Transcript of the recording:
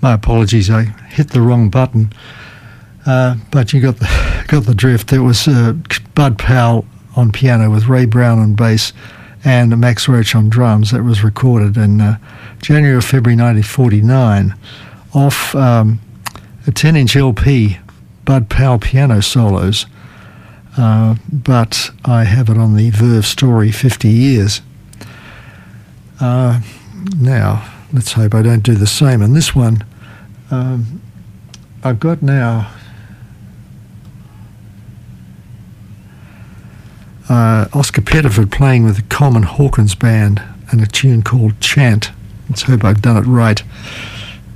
My apologies, I hit the wrong button. But you got the drift. It was Bud Powell on piano with Ray Brown on bass and Max Roach on drums. That was recorded in January or February 1949 off a 10-inch LP, Bud Powell piano solos. But I have it on the Verve Story 50 Years. Now, let's hope I don't do the same. And this one, I've got now Oscar Pettiford playing with the Coleman Hawkins Band and a tune called Chant. Let's hope I've done it right.